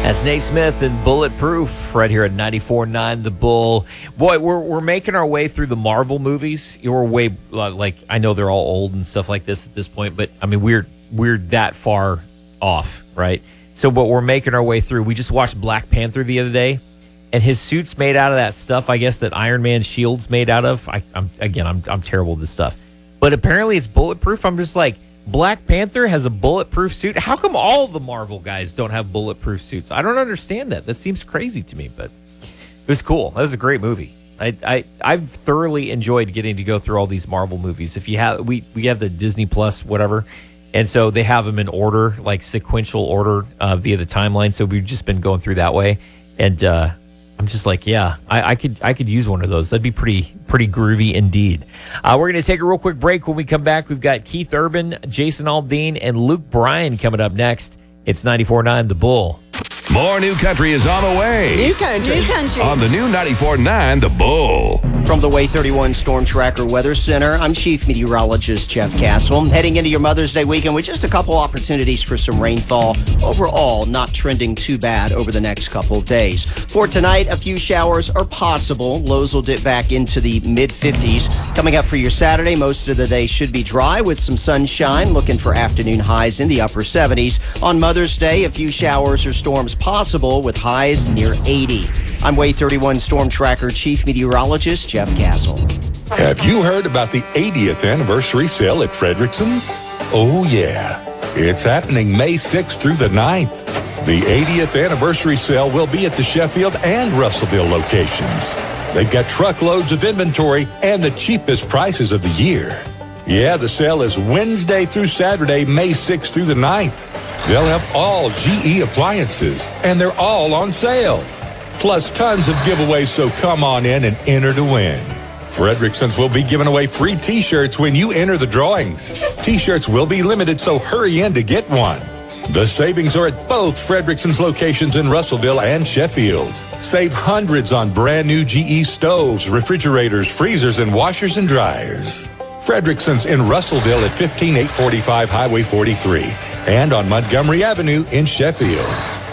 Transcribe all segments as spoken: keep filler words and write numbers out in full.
That's Nate Smith and Bulletproof right here at ninety-four point nine The Bull. Boy, we're we're making our way through the Marvel movies. You're way like I know they're all old and stuff like this at this point, but I mean we're we're that far off, right? So, but we're making our way through. We just watched Black Panther the other day, and his suit's made out of that stuff. I guess that Iron Man's shield's made out of. I, I'm again, I'm I'm terrible at this stuff, but apparently it's bulletproof. I'm just like. Black Panther has a bulletproof suit. How come all the Marvel guys don't have bulletproof suits? I don't understand that. That seems crazy to me, but it was cool. That was a great movie. I, I I've thoroughly enjoyed getting to go through all these Marvel movies. If you have, we we have the Disney Plus whatever, and so they have them in order, like sequential order uh, via the timeline. So we've just been going through that way, and uh, I'm just like, yeah, I, I could I could use one of those. That'd be pretty pretty groovy indeed. Uh, we're going to take a real quick break. When we come back, we've got Keith Urban, Jason Aldean, and Luke Bryan coming up next. It's ninety-four point nine The Bull. More new country is on the way. New country. New country. On the new ninety-four point nine The Bull. From the Way thirty-one Storm Tracker Weather Center, I'm Chief Meteorologist Jeff Castle. Heading into your Mother's Day weekend with just a couple opportunities for some rainfall. Overall, not trending too bad over the next couple of days. For tonight, a few showers are possible. Lows will dip back into the mid-fifties. Coming up for your Saturday, most of the day should be dry with some sunshine. Looking for afternoon highs in the upper seventies. On Mother's Day, a few showers or storms possible with highs near eighty. I'm Way thirty-one Storm Tracker Chief Meteorologist Jeff Castle. Have you heard about the eightieth anniversary sale at Fredrickson's? Oh, yeah. It's happening May sixth through the ninth. The eightieth anniversary sale will be at the Sheffield and Russellville locations. They've got truckloads of inventory and the cheapest prices of the year. Yeah, the sale is Wednesday through Saturday, May sixth through the ninth. They'll have all G E appliances, and they're all on sale. Plus tons of giveaways, so come on in and enter to win. Fredrickson's will be giving away free T-shirts when you enter the drawings. T-shirts will be limited, so hurry in to get one. The savings are at both Fredrickson's locations in Russellville and Sheffield. Save hundreds on brand new G E stoves, refrigerators, freezers, and washers and dryers. Fredrickson's in Russellville at fifteen eight forty-five Highway forty-three and on Montgomery Avenue in Sheffield.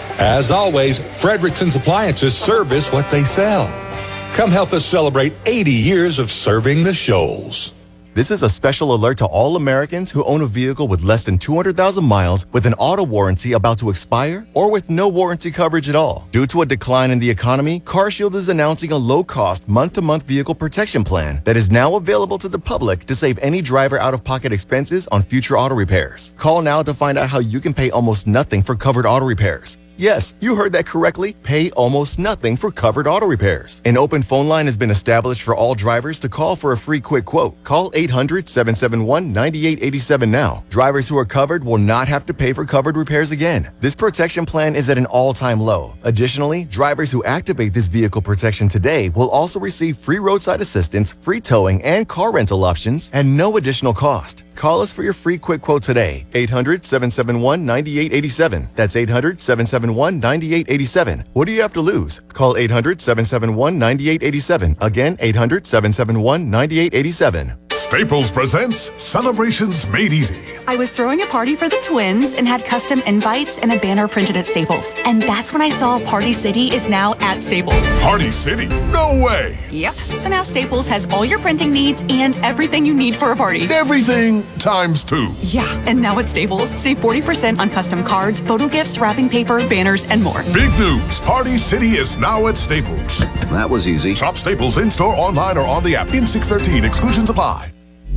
As always, Fredrickson's Appliances service what they sell. Come help us celebrate eighty years of serving the Shoals. This is a special alert to all Americans who own a vehicle with less than two hundred thousand miles with an auto warranty about to expire or with no warranty coverage at all. Due to a decline in the economy, CarShield is announcing a low-cost month-to-month vehicle protection plan that is now available to the public to save any driver out-of-pocket expenses on future auto repairs. Call now to find out how you can pay almost nothing for covered auto repairs. Yes, you heard that correctly. Pay almost nothing for covered auto repairs. An open phone line has been established for all drivers to call for a free quick quote. Call eight hundred, seven seven one, nine eight eight seven now. Drivers who are covered will not have to pay for covered repairs again. This protection plan is at an all-time low. Additionally, drivers who activate this vehicle protection today will also receive free roadside assistance, free towing, and car rental options at no additional cost. Call us for your free quick quote today. eight hundred, seven seven one, nine eight eight seven. That's eight hundred, seven seven one, nine eight eight seven. What do you have to lose? Call eight hundred, seven seven one, nine eight eight seven. Again, eight hundred, seven seven one, nine eight eight seven. Staples presents Celebrations Made Easy. I was throwing a party for the twins and had custom invites and a banner printed at Staples. And that's when I saw Party City is now at Staples. Party City? No way! Yep. So now Staples has all your printing needs and everything you need for a party. Everything times two. Yeah, and now at Staples, save forty percent on custom cards, photo gifts, wrapping paper, banners, and more. Big news! Party City is now at Staples. That was easy. Shop Staples in-store, online, or on the app. In six thirteen, exclusions apply.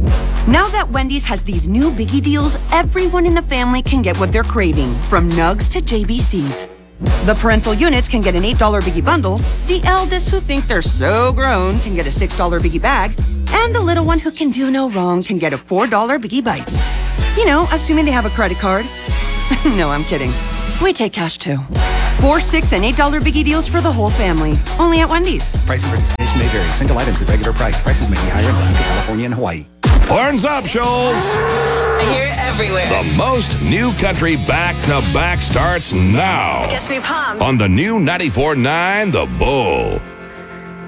Now that Wendy's has these new biggie deals, everyone in the family can get what they're craving, from nugs to J B Cs. The parental units can get an eight dollar biggie bundle, the eldest who think they're so grown can get a six dollar biggie bag, and the little one who can do no wrong can get a four dollar biggie bites. You know, assuming they have a credit card. No, I'm kidding. We take cash too. Four, six, and eight dollar biggie deals for the whole family. Only at Wendy's. Price and participation may vary. Single items at regular price. Prices may be higher in Alaska, California, and Hawaii. Horns up, Shoals. I hear it everywhere. The most new country back-to-back starts now. Gets me pumped. On the new ninety-four point nine The Bull.